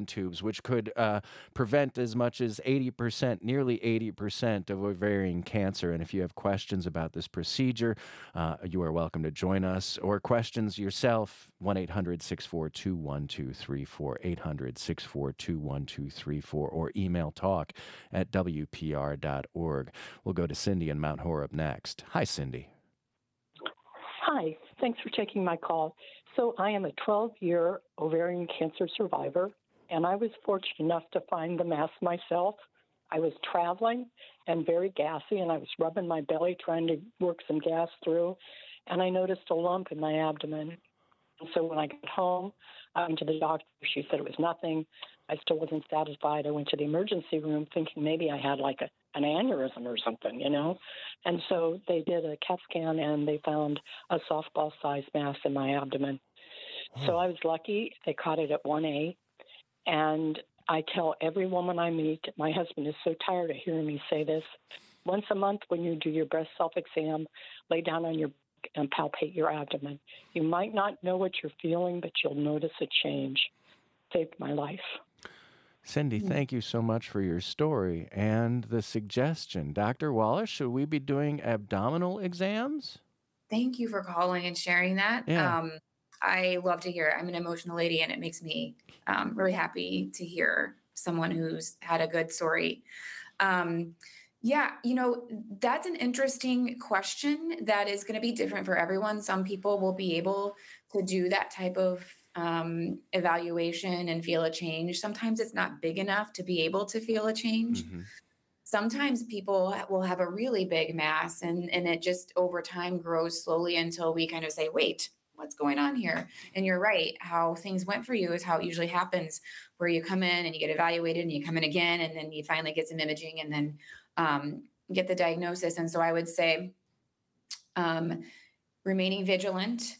tubes, which could prevent as much as 80%, nearly 80% of ovarian cancer. And if you have questions about this procedure, you are welcome to join us, or questions yourself, 1-800-642-1234, 800-642-1234, or email talk@wpr.org. We'll go to Cindy in Mount Horeb next. Hi, Cindy. Hi, thanks for taking my call. So I am a 12-year ovarian cancer survivor, and I was fortunate enough to find the mass myself. I was traveling and very gassy, and I was rubbing my belly trying to work some gas through, and I noticed a lump in my abdomen. And so when I got home, I went to the doctor. She said it was nothing. I still wasn't satisfied. I went to the emergency room thinking maybe I had like an aneurysm or something, you know. And so they did a CAT scan, and they found a softball-sized mass in my abdomen. So I was lucky. They caught it at 1A. And I tell every woman I meet, my husband is so tired of hearing me say this, once a month when you do your breast self-exam, lay down on your back and palpate your abdomen. You might not know what you're feeling, but you'll notice a change. Saved my life. Cindy, thank you so much for your story and the suggestion. Dr. Wallace, should we be doing abdominal exams? Thank you for calling and sharing that. Yeah. I love to hear it. I'm an emotional lady, and it makes me really happy to hear someone who's had a good story. Yeah, that's an interesting question that is going to be different for everyone. Some people will be able to do that type of evaluation and feel a change. Sometimes it's not big enough to be able to feel a change. Mm-hmm. Sometimes people will have a really big mass, and it just over time grows slowly until we kind of say, wait, what's going on here? And you're right. How things went for you is how it usually happens, where you come in and you get evaluated and you come in again, and then you finally get some imaging and then get the diagnosis. And so I would say remaining vigilant,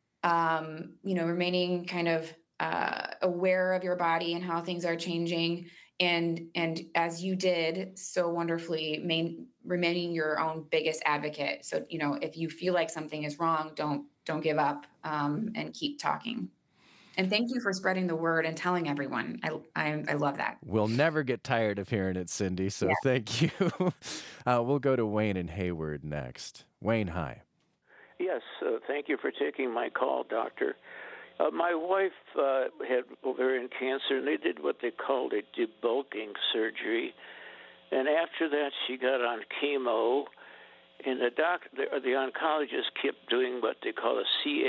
remaining kind of aware of your body and how things are changing. And as you did so wonderfully, remaining your own biggest advocate. So, if you feel like something is wrong, don't give up and keep talking. And thank you for spreading the word and telling everyone. I love that. We'll never get tired of hearing it, Cindy. So Thank you. We'll go to Wayne in Hayward next. Wayne, hi. Yes, thank you for taking my call, doctor. My wife had ovarian cancer, and they did what they called a debulking surgery. And after that, she got on chemo, and the oncologist kept doing what they call a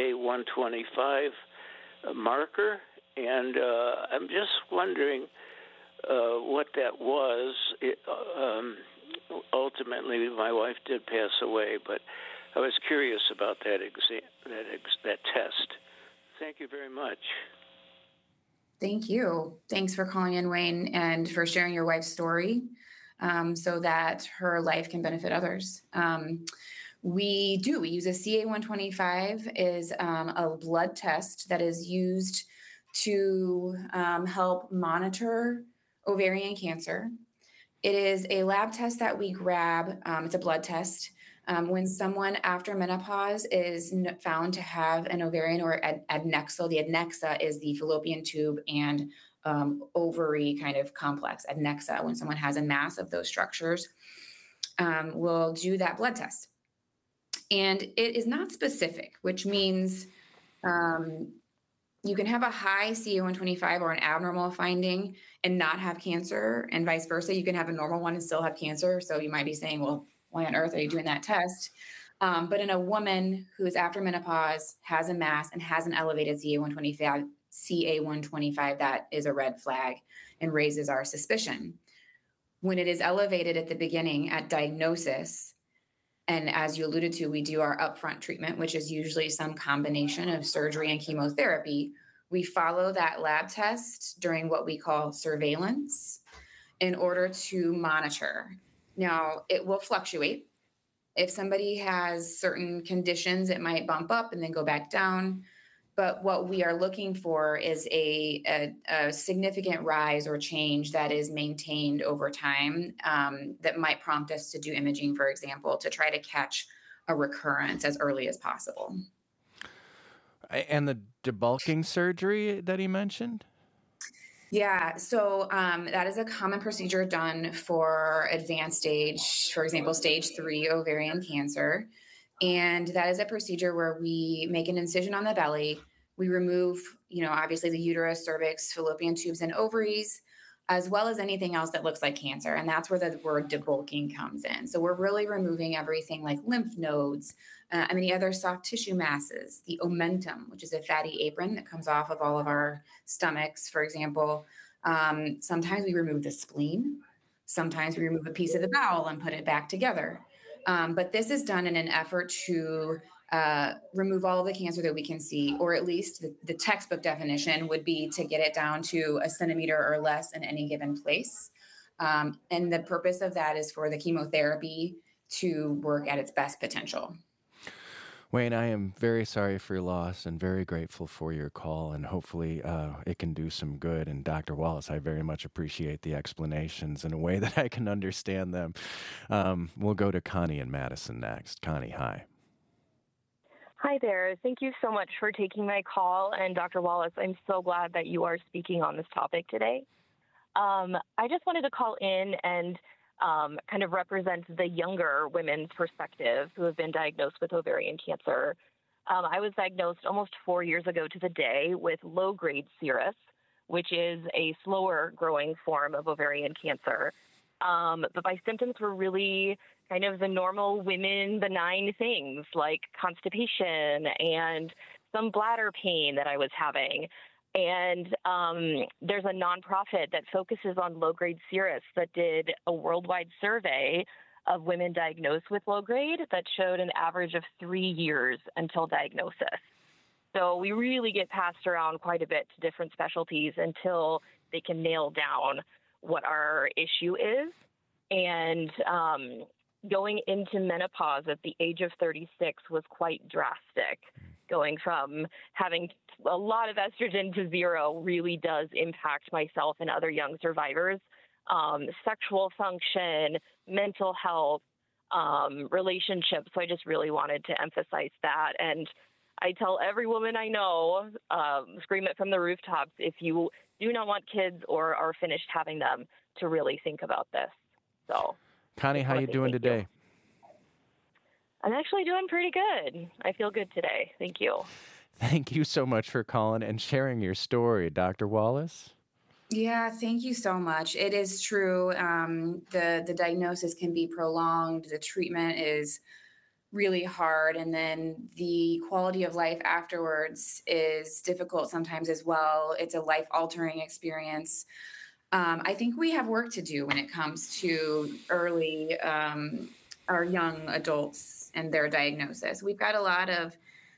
CA-125 marker. And I'm just wondering what that was. Ultimately, my wife did pass away, but I was curious about that test. Thank you very much. Thank you. Thanks for calling in, Wayne, and for sharing your wife's story so that her life can benefit others. We use a CA-125 is a blood test that is used to help monitor ovarian cancer. It is a lab test that we grab. It's a blood test. When someone after menopause is found to have an ovarian or adnexal, the adnexa is the fallopian tube and ovary kind of complex, adnexa. When someone has a mass of those structures, we'll do that blood test. And it is not specific, which means you can have a high CA-125 or an abnormal finding and not have cancer, and vice versa. You can have a normal one and still have cancer. So you might be saying, well, why on earth are you doing that test? But in a woman who is after menopause, has a mass, and has an elevated CA-125, that is a red flag and raises our suspicion. When it is elevated at the beginning at diagnosis, and as you alluded to, we do our upfront treatment, which is usually some combination of surgery and chemotherapy. We follow that lab test during what we call surveillance in order to monitor. Now, it will fluctuate. If somebody has certain conditions, it might bump up and then go back down. But what we are looking for is a significant rise or change that is maintained over time that might prompt us to do imaging, for example, to try to catch a recurrence as early as possible. And the debulking surgery that he mentioned? Yeah, so that is a common procedure done for advanced stage, for example, stage 3 ovarian cancer. And that is a procedure where we make an incision on the belly. We remove, obviously the uterus, cervix, fallopian tubes, and ovaries, as well as anything else that looks like cancer. And that's where the word debulking comes in. So we're really removing everything like lymph nodes, any other soft tissue masses, the omentum, which is a fatty apron that comes off of all of our stomachs, for example. Sometimes we remove the spleen. Sometimes we remove a piece of the bowel and put it back together. But this is done in an effort to remove all of the cancer that we can see, or at least the textbook definition would be to get it down to a centimeter or less in any given place. And the purpose of that is for the chemotherapy to work at its best potential. Wayne, I am very sorry for your loss and very grateful for your call, and hopefully it can do some good. And Dr. Wallace, I very much appreciate the explanations in a way that I can understand them. We'll go to Connie in Madison next. Connie, hi. Hi there. Thank you so much for taking my call. And Dr. Wallace, I'm so glad that you are speaking on this topic today. I just wanted to call in and kind of represent the younger women's perspective who have been diagnosed with ovarian cancer. I was diagnosed almost 4 years ago to the day with low-grade serous, which is a slower growing form of ovarian cancer. But my symptoms were really kind of the normal women benign things like constipation and some bladder pain that I was having. And there's a nonprofit that focuses on low-grade serous that did a worldwide survey of women diagnosed with low-grade that showed an average of 3 years until diagnosis. So we really get passed around quite a bit to different specialties until they can nail down what our issue is. And going into menopause at the age of 36 was quite drastic. Going from having a lot of estrogen to zero really does impact myself and other young survivors. Sexual function, mental health, relationships. So I just really wanted to emphasize that. And I tell every woman I know, scream it from the rooftops, if you do not want kids or are finished having them, to really think about this. So, Connie, how are you doing today? I'm actually doing pretty good. I feel good today. Thank you. Thank you so much for calling and sharing your story, Dr. Wallace. Yeah, thank you so much. It is true. The diagnosis can be prolonged. The treatment is really hard. And then the quality of life afterwards is difficult sometimes as well. It's a life-altering experience. I think we have work to do when it comes to early our young adults and their diagnosis. We've got a lot of,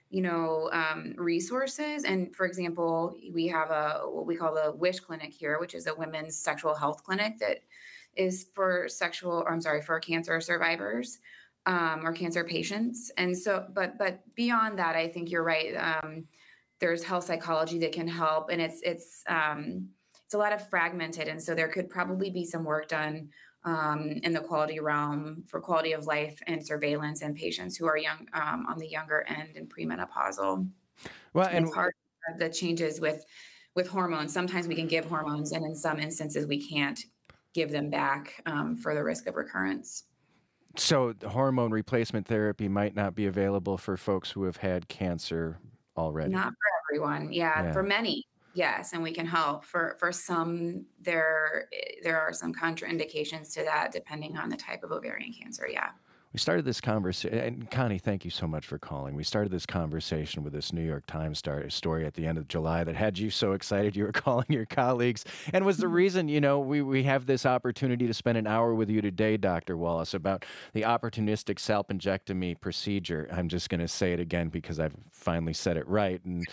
resources. And for example, we have what we call the WISH clinic here, which is a women's sexual health clinic that is for cancer survivors or cancer patients. And so, but beyond that, I think you're right. There's health psychology that can help, and it's a lot of fragmented. And so there could probably be some work done in the quality realm for quality of life and surveillance in patients who are young, on the younger end and premenopausal. Well, and it's hard, the changes with hormones. Sometimes we can give hormones, and in some instances we can't give them back for the risk of recurrence. So hormone replacement therapy might not be available for folks who have had cancer already. Not for everyone. Yeah. For many. Yes, and we can help. For some, there are some contraindications to that depending on the type of ovarian cancer. Yeah. We started this conversation, and Connie, thank you so much for calling. We started this conversation with this New York Times story at the end of July that had you so excited you were calling your colleagues, and was the reason, we have this opportunity to spend an hour with you today, Dr. Wallace, about the opportunistic salpingectomy procedure. I'm just going to say it again because I've finally said it right and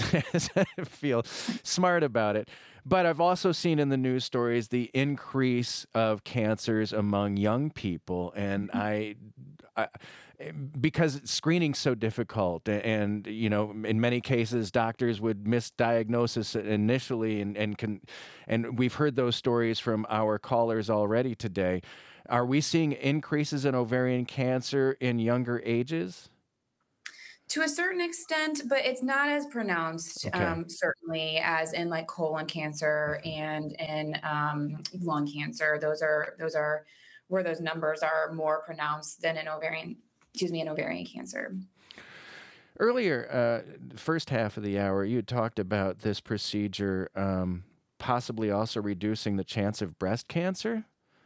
feel smart about it. But I've also seen in the news stories the increase of cancers among young people, and because screening's so difficult, and in many cases doctors would misdiagnose initially, and we've heard those stories from our callers already today. Are we seeing increases in ovarian cancer in younger ages? To a certain extent, but it's not as pronounced, Okay. certainly as in like colon cancer and in lung cancer. Those are where those numbers are more pronounced than in ovarian cancer. Earlier, first half of the hour, you had talked about this procedure possibly also reducing the chance of breast cancer.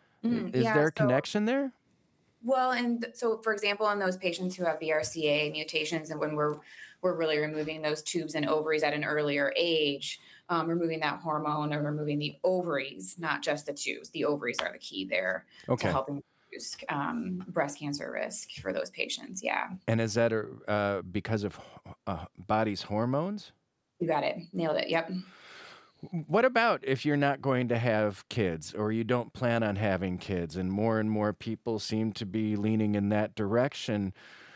Is Yeah. there a connection there? Well, and so, for example, in those patients who have BRCA mutations, and when we're really removing those tubes and ovaries at an earlier age, removing that hormone or removing the ovaries, not just the tubes. The ovaries are the key there to Okay. helping reduce breast cancer risk for those patients. Yeah, And is that because of body's hormones? you got it, nailed it. Yep. What about if you're not going to have kids or you don't plan on having kids and more people seem to be leaning in that direction?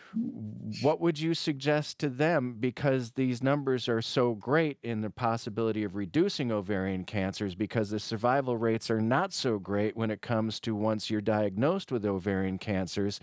What would you suggest to them? Because these numbers are so great in the possibility of reducing ovarian cancers, because the survival rates are not so great when it comes to once you're diagnosed with ovarian cancers.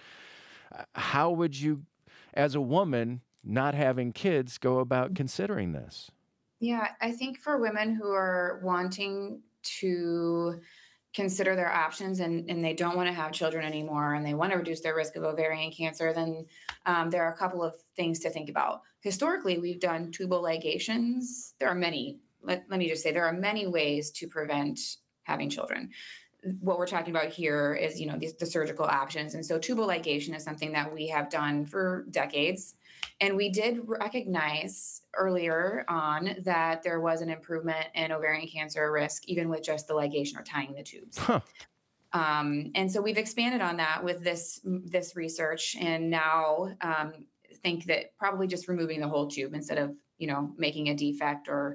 How would you, as a woman not having kids, go about considering this? Yeah, I think for women who are wanting to consider their options and they don't want to have children anymore and they want to reduce their risk of ovarian cancer, then there are a couple of things to think about. Historically, we've done tubal ligations. There are many, let me just say, there are many ways to prevent having children. What we're talking about here is, the surgical options. And so tubal ligation is something that we have done for decades. And we did recognize earlier on that there was an improvement in ovarian cancer risk, even with just the ligation or tying the tubes. Huh. And so we've expanded on that with this research, and now think that probably just removing the whole tube instead of making a defect or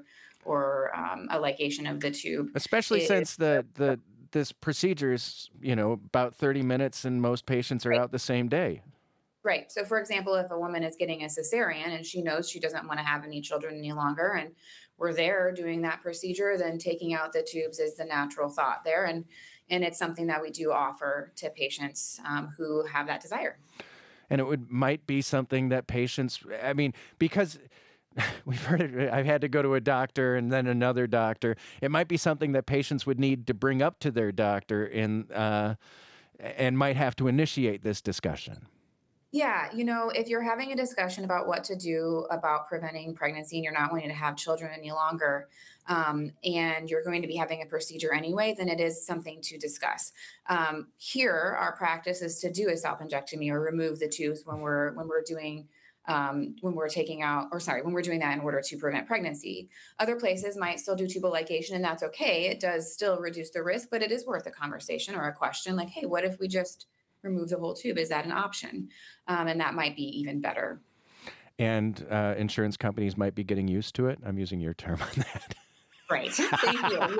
a ligation of the tube, Especially since this procedure is, about 30 minutes and most patients are right. out the same day. Right. So, for example, if a woman is getting a cesarean and she knows she doesn't want to have any children any longer, and we're there doing that procedure, then taking out the tubes is the natural thought there. And it's something that we do offer to patients who have that desire. And might be something that patients, because we've heard it, I've had to go to a doctor and then another doctor. It might be something that patients would need to bring up to their doctor and might have to initiate this discussion. Yeah, if you're having a discussion about what to do about preventing pregnancy and you're not wanting to have children any longer, and you're going to be having a procedure anyway, then it is something to discuss. Here, our practice is to do a self-injectomy or remove the tubes when we're doing when we're doing that in order to prevent pregnancy. Other places might still do tubal ligation, and that's okay. It does still reduce the risk, but it is worth a conversation or a question like, hey, what if we just remove the whole tube? Is that an option? And that might be even better. And insurance companies might be getting used to it. I'm using your term on that. Right. Thank you.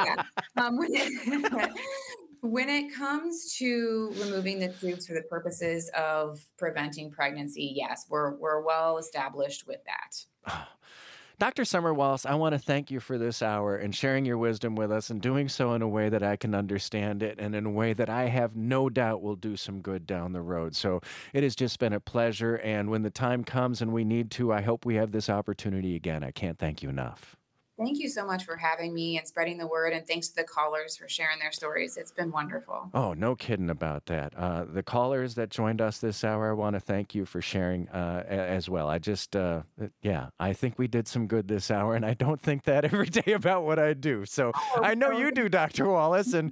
Yeah. When it comes to removing the tubes for the purposes of preventing pregnancy, yes, we're well established with that. Dr. Summer Wallace, I want to thank you for this hour and sharing your wisdom with us and doing so in a way that I can understand it and in a way that I have no doubt will do some good down the road. So it has just been a pleasure. And when the time comes and we need to, I hope we have this opportunity again. I can't thank you enough. Thank you so much for having me and spreading the word. And thanks to the callers for sharing their stories. It's been wonderful. Oh, no kidding about that. The callers that joined us this hour, I want to thank you for sharing as well. I just, I think we did some good this hour, and I don't think that every day about what I do. So I know you do, Dr. Wallace, and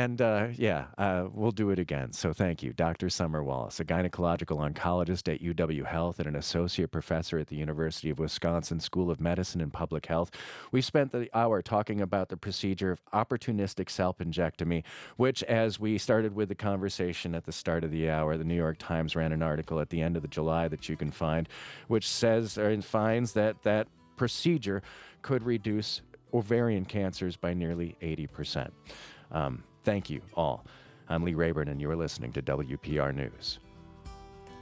we'll do it again. So thank you, Dr. Summer Wallace, a gynecological oncologist at UW Health and an associate professor at the University of Wisconsin School of Medicine and Public Health. We've spent the hour talking about the procedure of opportunistic self-injectomy, which, as we started with the conversation at the start of the hour, the New York Times ran an article at the end of July that you can find, which says or finds that procedure could reduce ovarian cancers by nearly 80%. Thank you all. I'm Lee Rayburn, and you're listening to WPR News.